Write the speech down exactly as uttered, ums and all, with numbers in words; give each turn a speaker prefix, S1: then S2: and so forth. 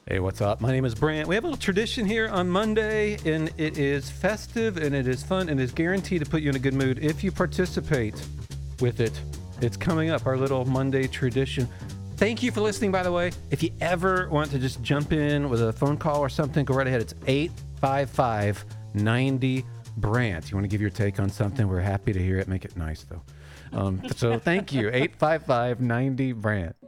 S1: Hey, what's up? My name is Brant. We have a little tradition here on Monday, and it is festive, and it is fun, and is guaranteed to put you in a good mood if you participate with it. It's coming up, our little Monday tradition. Thank you for listening, by the way. If you ever want to just jump in with a phone call or something, go right ahead. It's eight five five, nine zero, Brant. You want to give your take on something? We're happy to hear it. Make it nice, though. Um, so thank you. eight five five, nine zero, Brant.